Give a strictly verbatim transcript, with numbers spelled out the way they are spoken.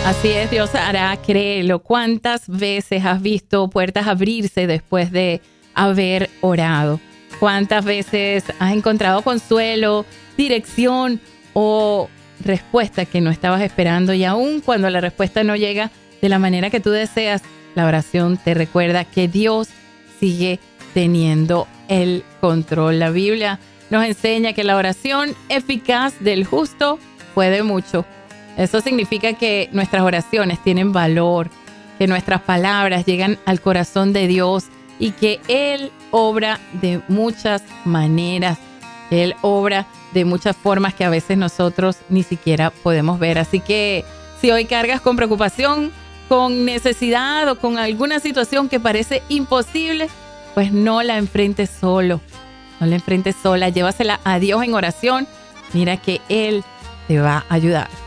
Así es, Dios hará, créelo. ¿Cuántas veces has visto puertas abrirse después de haber orado? ¿Cuántas veces has encontrado consuelo, dirección o respuesta que no estabas esperando? Y aun cuando la respuesta no llega de la manera que tú deseas, la oración te recuerda que Dios sigue teniendo el control. La Biblia nos enseña que la oración eficaz del justo puede mucho. Eso significa que nuestras oraciones tienen valor, que nuestras palabras llegan al corazón de Dios y que Él obra de muchas maneras. Él obra de muchas formas que a veces nosotros ni siquiera podemos ver. Así que si hoy cargas con preocupación, con necesidad o con alguna situación que parece imposible, pues no la enfrentes solo, no la enfrentes sola. Llévasela a Dios en oración. Mira que Él te va a ayudar.